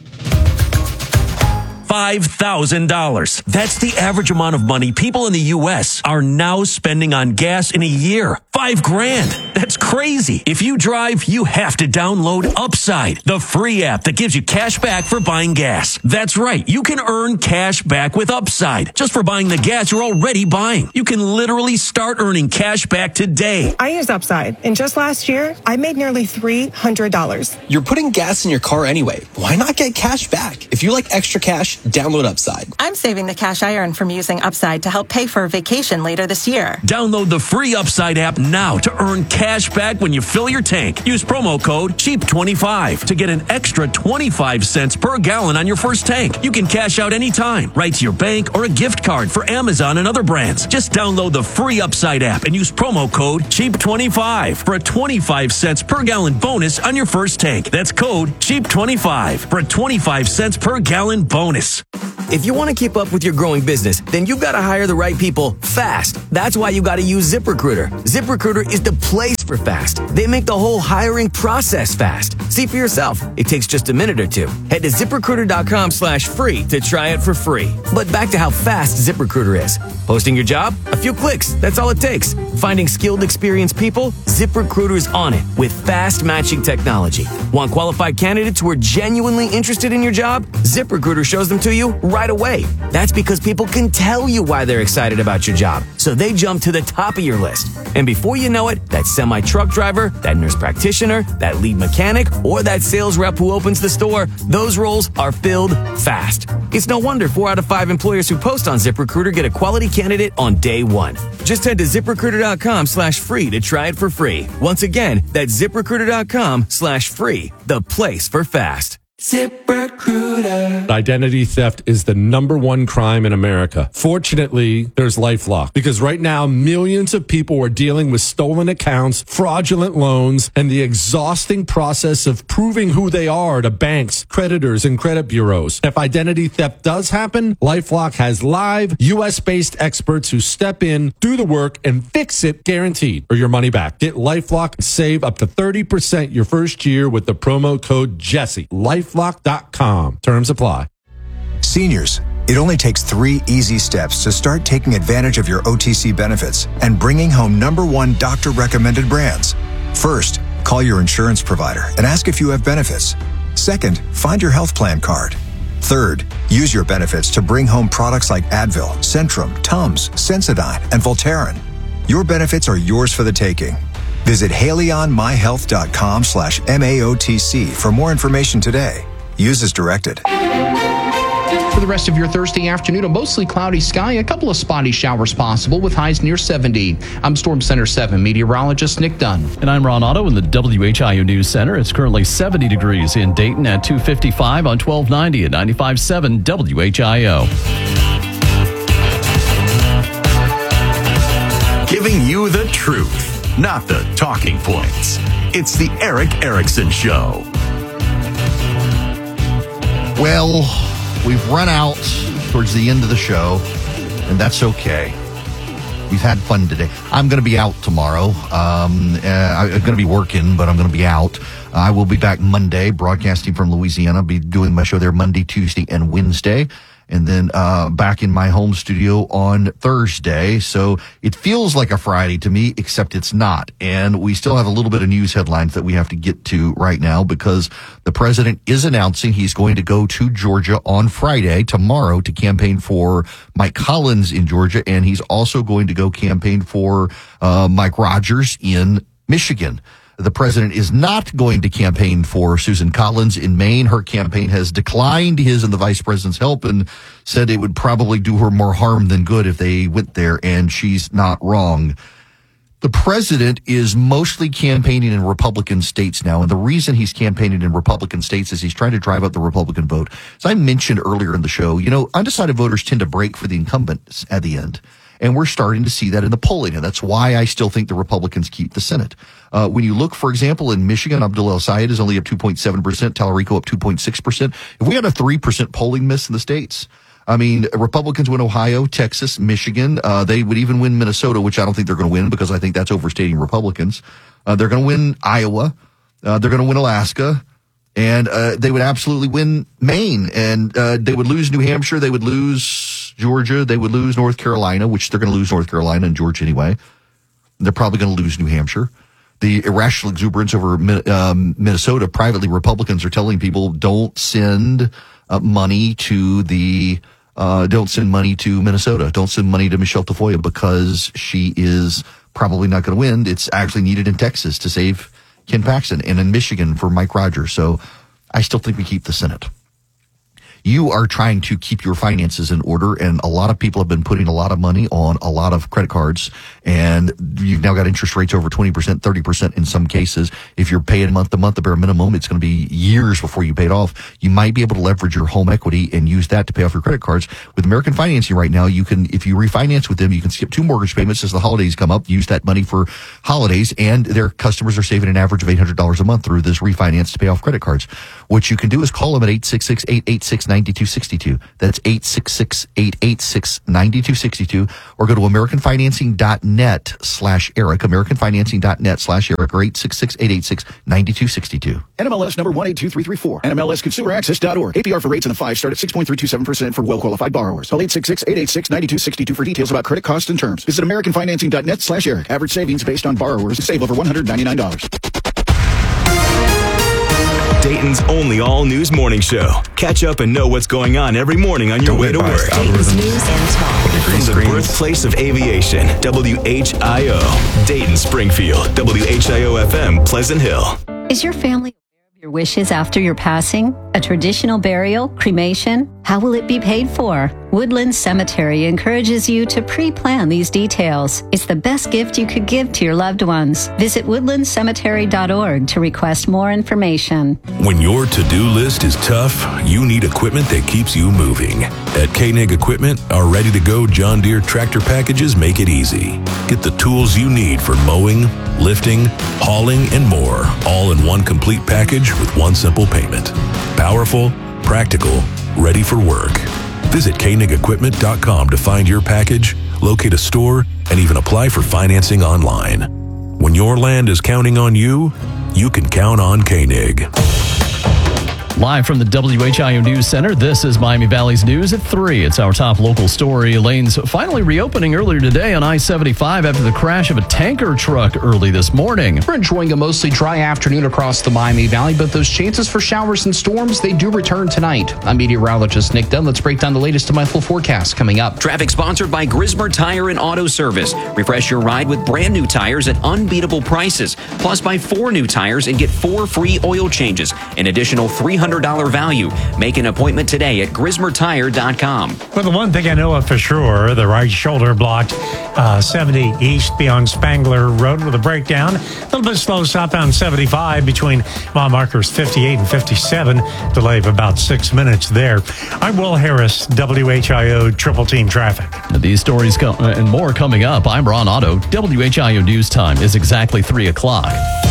five thousand dollars. That's the average amount of money people in the U S are now spending on gas in a year. Five grand. That's crazy. If you drive, you have to download Upside, the free app that gives you cash back for buying gas. That's right. You can earn cash back with Upside just for buying the gas you're already buying. You can literally start earning cash back today. I use Upside, and just last year, I made nearly three hundred dollars. You're putting gas in your car anyway. Why not get cash back? If you like extra cash, download Upside. I'm saving the cash I earn from using Upside to help pay for a vacation later this year. Download the free Upside app now to earn cash back when you fill your tank. Use promo code cheap twenty-five to get an extra twenty-five cents per gallon on your first tank. You can cash out anytime, right to your bank or a gift card for Amazon and other brands. Just download the free Upside app and use promo code cheap twenty-five for a twenty-five cents per gallon bonus on your first tank. That's code cheap twenty-five for a twenty-five cents per gallon bonus. If you want to keep up with your growing business, then you've got to hire the right people fast. That's why you got to use ZipRecruiter. ZipRecruiter is the place for fast. They make the whole hiring process fast. See for yourself. It takes just a minute or two. Head to ZipRecruiter.com slash free to try it for free. But back to how fast ZipRecruiter is. Posting your job? A few clicks. That's all it takes. Finding skilled, experienced people? ZipRecruiter's on it with fast matching technology. Want qualified candidates who are genuinely interested in your job? ZipRecruiter shows them to you right away. That's because people can tell you why they're excited about your job, so they jump to the top of your list. And before you know it, that semi-truck driver, that nurse practitioner, that lead mechanic, or that sales rep who opens the store, those roles are filled fast. It's no wonder four out of five employers who post on ZipRecruiter get a quality candidate on day one. Just head to ZipRecruiter.com slash free to try it for free. Once again, that's ZipRecruiter.com slash free, the place for fast. ZipRecruiter. Identity theft is the number one crime in America. Fortunately, there's LifeLock, because right now millions of people are dealing with stolen accounts, fraudulent loans, and the exhausting process of proving who they are to banks, creditors, and credit bureaus. If identity theft does happen, LifeLock has live U S-based experts who step in, do the work, and fix it guaranteed, or your money back. Get LifeLock and save up to thirty percent your first year with the promo code Jesse. Life lifelock dot com. Terms apply. Seniors, it only takes three easy steps to start taking advantage of your O T C benefits and bringing home number one doctor-recommended brands. First, call your insurance provider and ask if you have benefits. Second, find your health plan card. Third, use your benefits to bring home products like Advil, Centrum, Tums, Sensodyne, and Voltaren. Your benefits are yours for the taking. Visit HaleyOnMyHealth.com slash M A O T C for more information today. Use as directed. For the rest of your Thursday afternoon, a mostly cloudy sky, a couple of spotty showers possible with highs near seventy. I'm Storm Center seven meteorologist Nick Dunn. And I'm Ron Otto in the W H I O News Center. It's currently seventy degrees in Dayton at two fifty-five on twelve ninety at ninety-five point seven W H I O. Giving you the truth, not the talking points. It's the Eric Erickson Show. Well, we've run out towards the end of the show, and that's okay. We've had fun today. I'm going to be out tomorrow. Um, uh, I'm going to be working, but I'm going to be out. I will be back Monday, broadcasting from Louisiana. I'll be doing my show there Monday, Tuesday, and Wednesday. And then uh back in my home studio on Thursday. So it feels like a Friday to me, except it's not. And we still have a little bit of news headlines that we have to get to right now, because the president is announcing he's going to go to Georgia on Friday, tomorrow, to campaign for Mike Collins in Georgia. And he's also going to go campaign for uh Mike Rogers in Michigan. The president is not going to campaign for Susan Collins in Maine. Her campaign has declined his and the vice president's help and said it would probably do her more harm than good if they went there, and she's not wrong. The president is mostly campaigning in Republican states now, and the reason he's campaigning in Republican states is he's trying to drive up the Republican vote. As I mentioned earlier in the show, you know, undecided voters tend to break for the incumbents at the end. And we're starting to see that in the polling, and that's why I still think the Republicans keep the Senate. Uh, when you look, for example, in Michigan, Abdul El-Sayed is only up two point seven percent, Talarico up two point six percent. If we had a three percent polling miss in the states, I mean, Republicans win Ohio, Texas, Michigan. Uh, they would even win Minnesota, which I don't think they're going to win because I think that's overstating Republicans. Uh, they're going to win Iowa. Uh, they're going to win Alaska. And uh, they would absolutely win Maine, and uh, they would lose New Hampshire. They would lose Georgia. They would lose North Carolina, which they're going to lose North Carolina and Georgia anyway. They're probably going to lose New Hampshire. the irrational exuberance over um, Minnesota, privately Republicans are telling people don't send uh, money to the uh, don't send money to Minnesota, don't send money to Michelle Tafoya because she is probably not going to win. It's actually needed in Texas to save Ken Paxton and in Michigan for Mike Rogers. So I still think we keep the Senate. You are trying to keep your finances in order, and a lot of people have been putting a lot of money on a lot of credit cards, and you've now got interest rates over twenty percent, thirty percent in some cases. If you're paying month to month, the bare minimum, it's going to be years before you pay it off. You might be able to leverage your home equity and use that to pay off your credit cards. With American Financing right now, you can, if you refinance with them, you can skip two mortgage payments as the holidays come up, use that money for holidays, and their customers are saving an average of eight hundred dollars a month through this refinance to pay off credit cards. What you can do is call them at eight six six, eight eight six, nine two six two. That's eight six six, eight eight six, nine two six two, or go to americanfinancing.net slash Eric, americanfinancing.net slash Eric, or eight six six, eight eight six, nine two six two. N M L S number one eight two three three four. N M L S consumer access dot org. A P R for rates in the five start at six point three two seven percent for well-qualified borrowers. Call eight six six, eight eight six, nine two six two for details about credit costs and terms. Visit americanfinancing.net slash Eric. Average savings based on borrowers save over one hundred ninety-nine dollars. Dayton's only all-news morning show. Catch up and know what's going on every morning on your Don't way to work. Dayton's news and talk. From the birthplace of aviation, W H I O. Dayton, Springfield, W H I O F M, Pleasant Hill. Is your family aware of your wishes after your passing? A traditional burial, cremation? How will it be paid for? Woodland Cemetery encourages you to pre-plan these details. It's the best gift you could give to your loved ones. Visit woodland cemetery dot org to request more information. When your to-do list is tough, you need equipment that keeps you moving. At Koenig Equipment, our ready-to-go John Deere tractor packages make it easy. Get the tools you need for mowing, lifting, hauling, and more, all in one complete package with one simple payment. Powerful, practical, ready for work. Visit Koenig Equipment dot com to find your package, locate a store, and even apply for financing online. When your land is counting on you, you can count on Koenig. Live from the W H I O News Center, this is Miami Valley's News at three. It's our top local story. Lanes finally reopening earlier today on I seventy-five after the crash of a tanker truck early this morning. We're enjoying a mostly dry afternoon across the Miami Valley, but those chances for showers and storms, they do return tonight. I'm meteorologist Nick Dunn. Let's break down the latest in my full forecast coming up. Traffic sponsored by Grismer Tire and Auto Service. Refresh your ride with brand new tires at unbeatable prices. Plus, buy four new tires and get four free oil changes. An additional three hundred dollars value. Make an appointment today at grismer tire dot com. Well, the one thing I know of for sure, the right shoulder blocked uh, seventy east beyond Spangler Road with a breakdown. A little bit slow southbound seventy-five between mile markers fifty-eight and fifty-seven. Delay of about six minutes there. I'm Will Harris, W H I O Triple Team Traffic. These stories co- and more coming up. I'm Ron Otto. W H I O News Time is exactly three o'clock.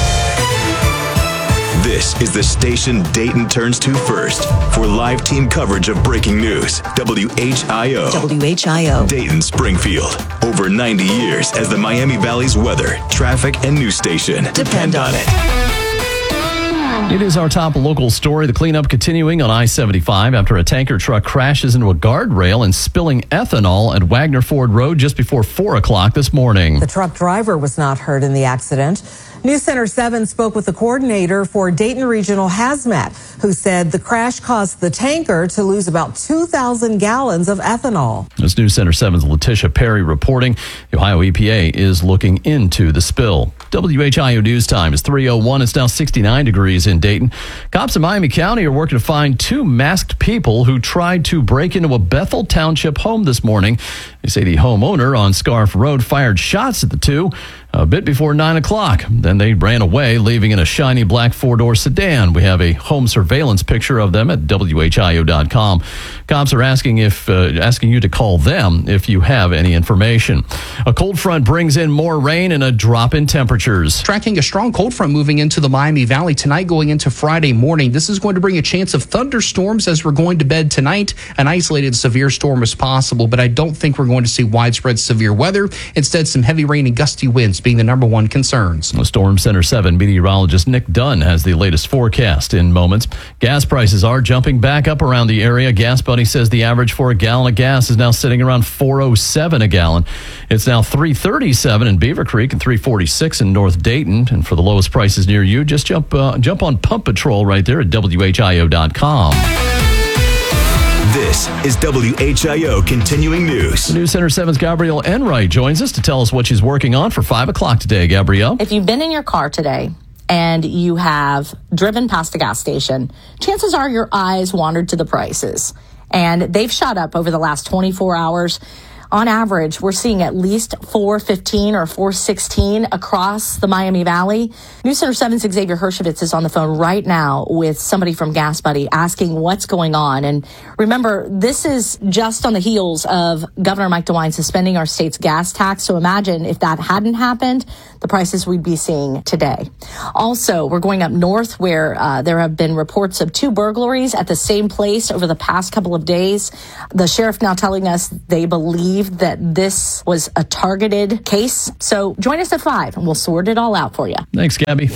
This is the station Dayton turns to first for live team coverage of breaking news. W H I O. W H I O. Dayton, Springfield. Over ninety years as the Miami Valley's weather, traffic, and news station. Depend on it. It is our top local story. The cleanup continuing on I seventy-five after a tanker truck crashes into a guardrail and spilling ethanol at Wagner Ford Road just before four o'clock this morning. The truck driver was not hurt in the accident. News Center seven spoke with the coordinator for Dayton Regional Hazmat, who said the crash caused the tanker to lose about two thousand gallons of ethanol. As News Center seven's Letitia Perry reporting, the Ohio E P A is looking into the spill. W H I O News Time is three oh one. It's now sixty-nine degrees in Dayton. Cops in Miami County are working to find two masked people who tried to break into a Bethel Township home this morning. They say the homeowner on Scarf Road fired shots at the two a bit before nine o'clock. Then they ran away, leaving in a shiny black four-door sedan. We have a home surveillance picture of them at W H I O dot com. Cops are asking if uh, asking you to call them if you have any information. A cold front brings in more rain and a drop in temperatures. Tracking a strong cold front moving into the Miami Valley tonight going into Friday morning. This is going to bring a chance of thunderstorms as we're going to bed tonight. An isolated severe storm is possible, but I don't think we're going to see widespread severe weather. Instead, some heavy rain and gusty winds being the number one concerns. Storm Center seven meteorologist Nick Dunn has the latest forecast in moments. Gas prices are jumping back up around the area. Gas Buddy says the average for a gallon of gas is now sitting around four oh seven a gallon. It's now three thirty-seven in Beaver Creek and three forty-six in North Dayton. And for the lowest prices near you, just jump uh, jump on Pump Patrol right there at W H I O dot com. This is W H I O Continuing News. News Center seven's Gabrielle Enright joins us to tell us what she's working on for five o'clock today. Gabrielle? If you've been in your car today and you have driven past a gas station, chances are your eyes wandered to the prices. And they've shot up over the last twenty-four hours. On average, we're seeing at least four fifteen or four sixteen across the Miami Valley. News Center seven's Xavier Hershevitz is on the phone right now with somebody from Gas Buddy asking what's going on. And remember, this is just on the heels of Governor Mike DeWine suspending our state's gas tax. So imagine if that hadn't happened, the prices we'd be seeing today. Also, we're going up north where uh, there have been reports of two burglaries at the same place over the past couple of days. The sheriff now telling us they believe that this was a targeted case. So join us at five and we'll sort it all out for you. Thanks, Gabby.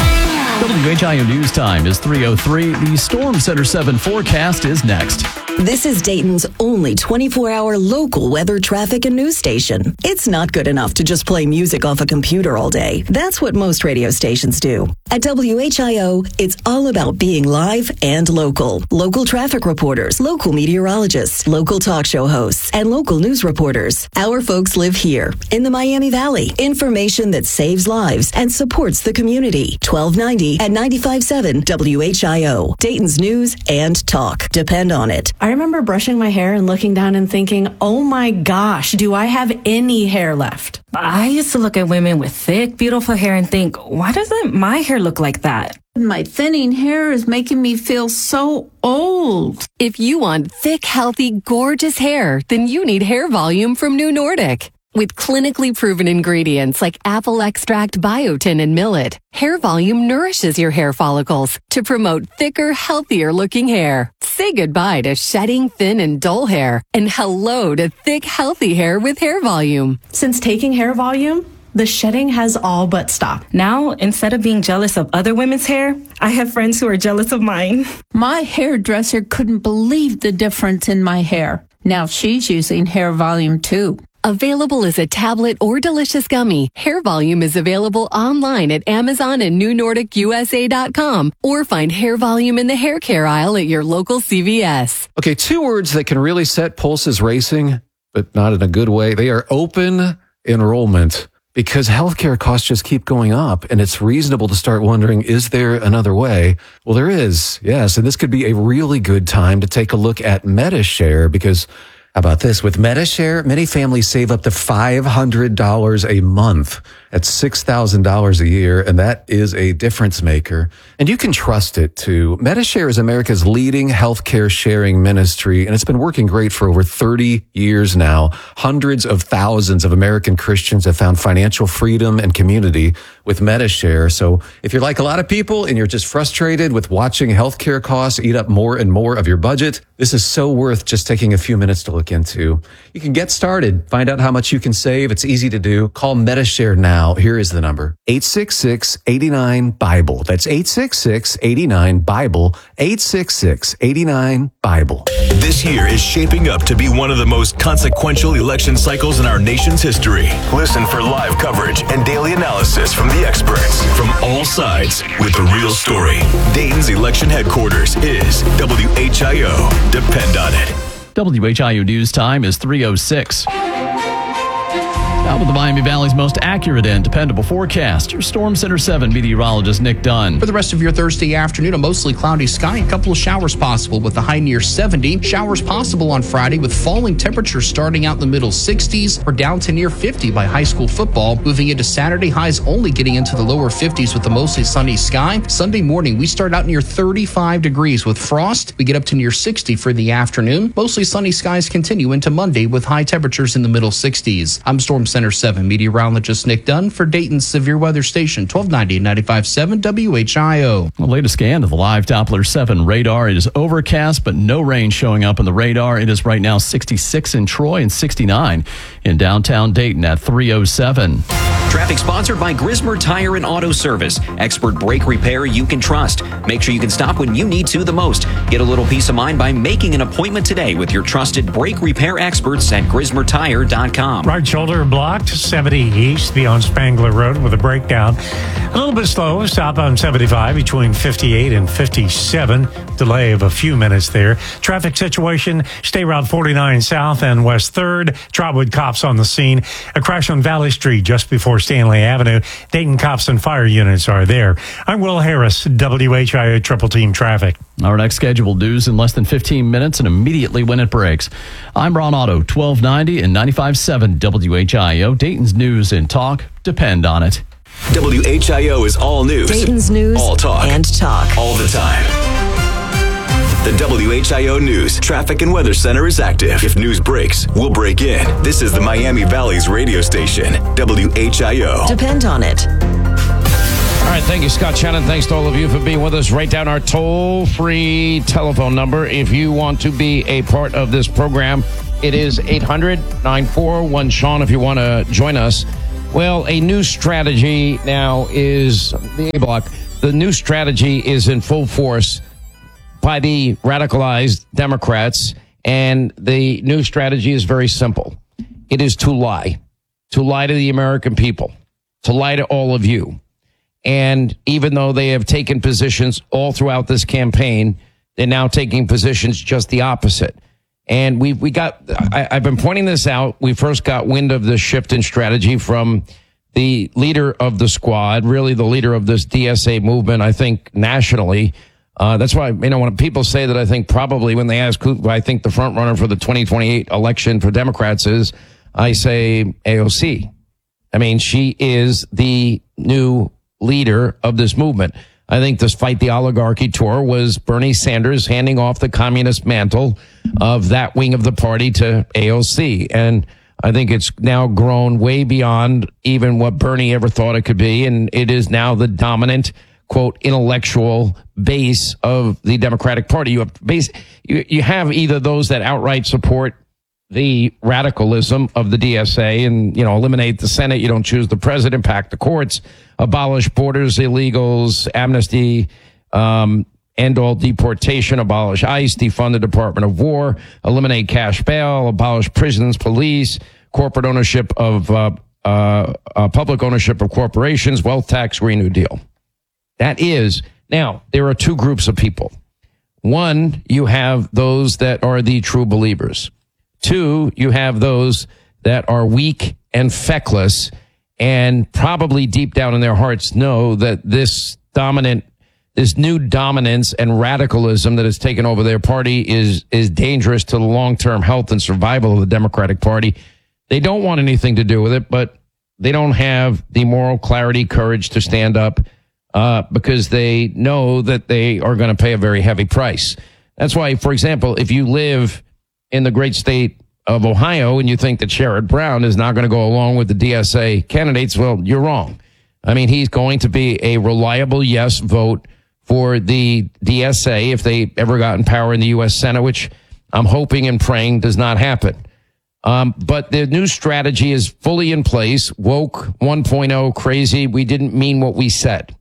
W H I O News Time is three oh three. The Storm Center seven forecast is next. This is Dayton's only twenty-four hour local weather, traffic, and news station. It's not good enough to just play music off a computer all day. That's what most radio stations do. At W H I O, it's all about being live and local. Local traffic reporters, local meteorologists, local talk show hosts, and local news reporters. Our folks live here in the Miami Valley. Information that saves lives and supports the community. twelve ninety at ninety-five point seven W H I O. Dayton's news and talk. Depend on it. I remember brushing my hair and looking down and thinking, oh my gosh, do I have any hair left? I used to look at women with thick, beautiful hair and think, why doesn't my hair look like that? My thinning hair is making me feel so old. If you want thick, healthy, gorgeous hair, then you need Hair Volume from New Nordic. With clinically proven ingredients like apple extract, biotin, and millet, Hair Volume nourishes your hair follicles to promote thicker, healthier looking hair. Say goodbye to shedding, thin, and dull hair, and hello to thick, healthy hair with Hair Volume. Since taking Hair Volume, the shedding has all but stopped. Now, instead of being jealous of other women's hair, I have friends who are jealous of mine. My hairdresser couldn't believe the difference in my hair. Now she's using Hair Volume too. Available as a tablet or delicious gummy, Hair Volume is available online at Amazon and New Nordic U S A dot com, or find Hair Volume in the hair care aisle at your local C V S. Okay, two words that can really set pulses racing, but not in a good way. They are open enrollment, because healthcare costs just keep going up, and it's reasonable to start wondering, is there another way? Well, there is, yes, and this could be a really good time to take a look at MediShare, because how about this? With MediShare, many families save up to five hundred dollars a month. That's six thousand dollars a year, and that is a difference maker. And you can trust it, too. MediShare is America's leading healthcare sharing ministry, and it's been working great for over thirty years now. Hundreds of thousands of American Christians have found financial freedom and community with MediShare. So if you're like a lot of people and you're just frustrated with watching healthcare costs eat up more and more of your budget, this is so worth just taking a few minutes to look into. You can get started, find out how much you can save. It's easy to do. Call MediShare now. Here is the number, eight six six, eight nine, BIBLE. That's eight six six, eight nine, BIBLE, eight six six, eight nine, BIBLE. This year is shaping up to be one of the most consequential election cycles in our nation's history. Listen for live coverage and daily analysis from the experts from all sides with the real story. Dayton's election headquarters is W H I O. Depend on it. W H I O News Time is three oh six. Now with the Miami Valley's most accurate and dependable forecast, your Storm Center seven meteorologist Nick Dunn. For the rest of your Thursday afternoon, a mostly cloudy sky, a couple of showers possible with a high near seventy. Showers possible on Friday with falling temperatures starting out in the middle sixties or down to near fifty by high school football. Moving into Saturday, highs only getting into the lower fifties with a mostly sunny sky. Sunday morning, we start out near thirty-five degrees with frost. We get up to near sixty for the afternoon. Mostly sunny skies continue into Monday with high temperatures in the middle sixties. I'm Storm Center seven meteorologist Nick Dunn for Dayton's severe weather station, twelve ninety and ninety-five point seven W H I O. The latest scan of the live Doppler seven radar. It is overcast, but no rain showing up on the radar. It is right now sixty-six in Troy and sixty-nine in downtown Dayton at three oh seven. Traffic sponsored by Grismer Tire and Auto Service. Expert brake repair you can trust. Make sure you can stop when you need to the most. Get a little peace of mind by making an appointment today with your trusted brake repair experts at grismer tire dot com. Right shoulder blocked, seventy east beyond Spangler Road with a breakdown. A little bit slow southbound seventy-five between fifty-eight and fifty-seven. Delay of a few minutes there. Traffic situation, State Route forty-nine South and West third. Trotwood cops on the scene. A crash on Valley Street just before Stanley Avenue. Dayton cops and fire units are there. I'm Will Harris, W H I O Triple Team Traffic. Our next scheduled news in less than fifteen minutes and immediately when it breaks. I'm Ron Otto, twelve ninety and ninety-five point seven W H I O. Dayton's news and talk depend on it. W H I O is all news. Dayton's news all talk. and talk. All the time. The W H I O News Traffic and Weather Center is active. If news breaks, we'll break in. This is the Miami Valley's radio station, W H I O. Depend on it. All right, thank you, Scott Shannon. Thanks to all of you for being with us. Write down our toll-free telephone number if you want to be a part of this program. It is eight hundred, nine four one, Sean if you want to join us. Well, a new strategy now is the A block. The new strategy is in full force by the radicalized Democrats, and the new strategy is very simple. It is to lie, to lie to the American people, to lie to all of you. And even though they have taken positions all throughout this campaign, they're now taking positions just the opposite. And we we got, I, I've been pointing this out. We first got wind of this shift in strategy from the leader of the squad, really the leader of this D S A movement, I think nationally. Uh, that's why, you know, when people say that, I think probably when they ask who I think the front runner for the twenty twenty-eight election for Democrats is, I say A O C. I mean, she is the new leader of this movement. I think this Fight the Oligarchy tour was Bernie Sanders handing off the communist mantle of that wing of the party to A O C. And I think it's now grown way beyond even what Bernie ever thought it could be. And it is now the dominant, quote, intellectual base of the Democratic Party. You have base, you, you have either those that outright support the radicalism of the D S A and, you know, eliminate the Senate. You don't choose the president, pack the courts, abolish borders, illegals, amnesty, um, end all deportation, abolish ICE, defund the Department of War, eliminate cash bail, abolish prisons, police, corporate ownership of, uh, uh, uh, public ownership of corporations, wealth tax, Green New Deal. That is, now, there are two groups of people. One, you have those that are the true believers. Two, you have those that are weak and feckless and probably deep down in their hearts know that this dominant, this new dominance and radicalism that has taken over their party is, is dangerous to the long-term health and survival of the Democratic Party. They don't want anything to do with it, but they don't have the moral clarity, courage to stand up uh, because they know that they are going to pay a very heavy price. That's why, for example, if you live in the great state of Ohio and you think that Sherrod Brown is not going to go along with the D S A candidates, well, you're wrong. I mean, he's going to be a reliable yes vote for the D S A if they ever got in power in the U S Senate, which I'm hoping and praying does not happen. Um, but the new strategy is fully in place. Woke one point oh, crazy. We didn't mean what we said.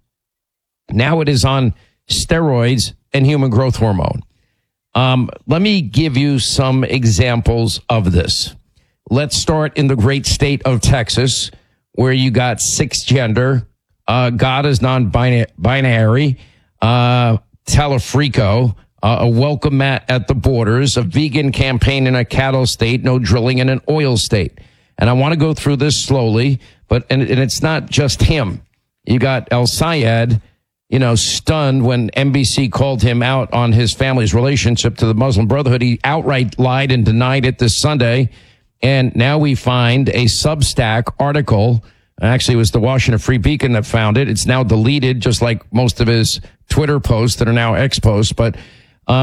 Now it is on steroids and human growth hormone. Um, let me give you some examples of this. Let's start in the great state of Texas, where you got six gender, uh, God is non-binary, uh, Telefrico, uh, a welcome mat at the borders, a vegan campaign in a cattle state, no drilling in an oil state. And I want to go through this slowly, but, and, and it's not just him. You got El Sayed, you know, stunned when N B C called him out on his family's relationship to the Muslim Brotherhood. He outright lied and denied it this Sunday. And now we find a Substack article. Actually, it was the Washington Free Beacon that found it. It's now deleted, just like most of his Twitter posts that are now X posts. But um,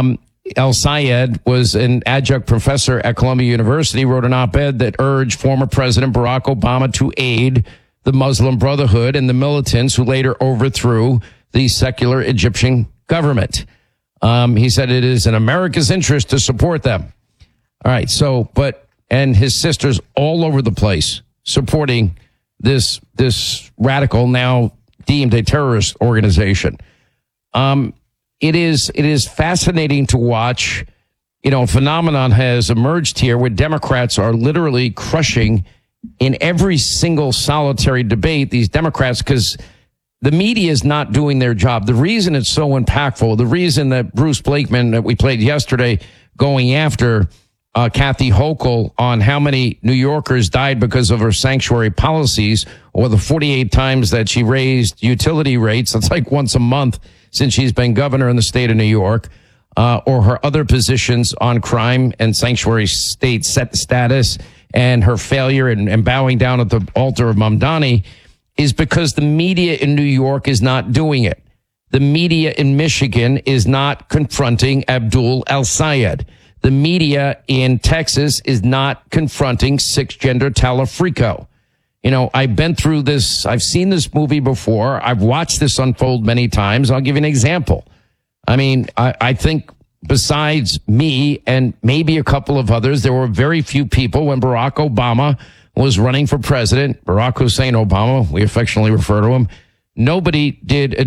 El-Sayed was an adjunct professor at Columbia University, wrote an op-ed that urged former President Barack Obama to aid the Muslim Brotherhood and the militants who later overthrew the secular Egyptian government. Um, he said it is in America's interest to support them. All right, so, but, and his sisters all over the place supporting this, this radical, now deemed a terrorist organization. Um, It is it is fascinating to watch. You know, a phenomenon has emerged here where Democrats are literally crushing in every single solitary debate these Democrats, because the media is not doing their job. The reason it's so impactful, the reason that Bruce Blakeman that we played yesterday going after uh, Kathy Hochul on how many New Yorkers died because of her sanctuary policies, or the forty-eight times that she raised utility rates, that's like once a month since she's been governor in the state of New York, uh, or her other positions on crime and sanctuary state set status, and her failure in, in bowing down at the altar of Mamdani, is because the media in New York is not doing it. The media in Michigan is not confronting Abdul El-Sayed. The media in Texas is not confronting six-gender Talafrico. You know, I've been through this. I've seen this movie before. I've watched this unfold many times. I'll give you an example. I mean, I, I think besides me and maybe a couple of others, there were very few people when Barack Obama was running for president, Barack Hussein Obama, we affectionately refer to him. Nobody did a